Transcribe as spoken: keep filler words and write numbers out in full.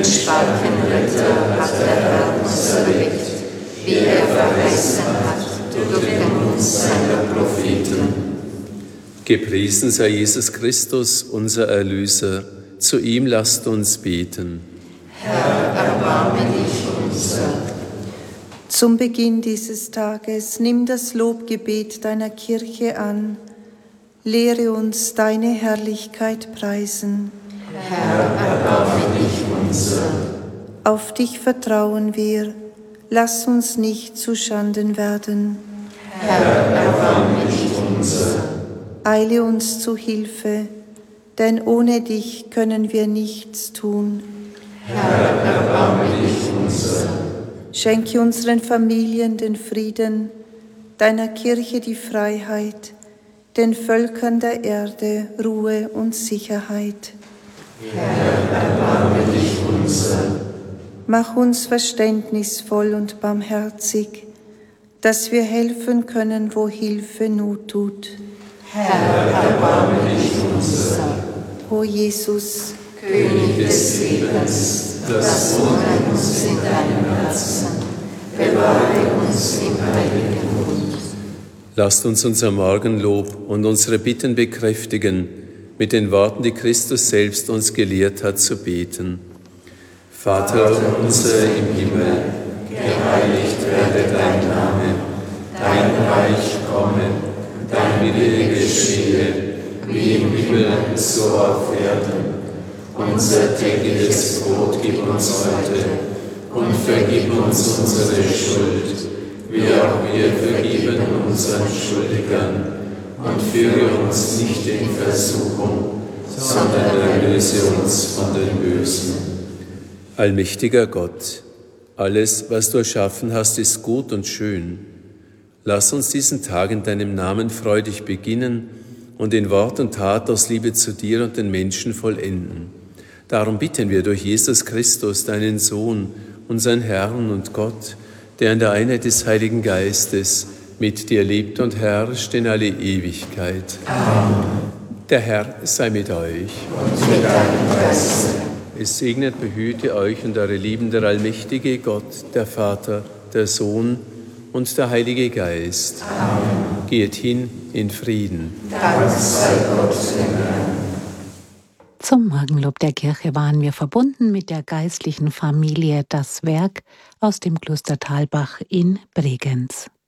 einen starken Ritter hat der Herr uns erweckt, wie er verheißen hat, durch den Mund seiner Propheten. Gepriesen sei Jesus Christus, unser Erlöser. Zu ihm lasst uns beten. Herr, erbarme dich unser. Zum Beginn dieses Tages nimm das Lobgebet deiner Kirche an. Lehre uns deine Herrlichkeit preisen. Herr, erbarme dich unser. Auf dich vertrauen wir, lass uns nicht zu Schanden werden. Herr, erbarme dich unser. Eile uns zu Hilfe, denn ohne dich können wir nichts tun. Herr, erbarme dich unser. Schenke unseren Familien den Frieden, deiner Kirche die Freiheit, den Völkern der Erde Ruhe und Sicherheit. Herr, erbarme dich unser. Mach uns verständnisvoll und barmherzig, dass wir helfen können, wo Hilfe Not tut. Herr, erbarme dich unser. O Jesus, König des Lebens, das wohnt uns in deinem Herzen, bewahre uns im heiligen Bund. Lasst uns unser Morgenlob und unsere Bitten bekräftigen mit den Worten, die Christus selbst uns gelehrt hat zu beten. Vater unser im Himmel, geheiligt werde dein Name, dein Reich komme, dein Wille geschehe, wie im Himmel, so auf Erden. Unser tägliches Brot gib uns heute und vergib uns unsere Schuld, wie auch wir vergeben unseren Schuldigern. Und führe uns nicht in Versuchung, sondern erlöse uns von den Bösen. allmächtiger Gott, alles, was du erschaffen hast, ist gut und schön. Lass uns diesen Tag in deinem Namen freudig beginnen und in Wort und Tat aus Liebe zu dir und den Menschen vollenden. Darum bitten wir durch Jesus Christus, deinen Sohn, unseren Herrn und Gott, der in der Einheit des Heiligen Geistes mit dir lebt und herrscht in alle Ewigkeit. Amen. Der Herr sei mit euch. Und mit deinem Geist. Es segnet, behüte euch und eure Lieben der allmächtige Gott, der Vater, der Sohn und der Heilige Geist. Amen. Geht hin in Frieden. Dank sei Gott dem Herrn. Zum Morgenlob der Kirche waren wir verbunden mit der geistlichen Familie Das Werk aus dem Kloster Thalbach in Bregenz.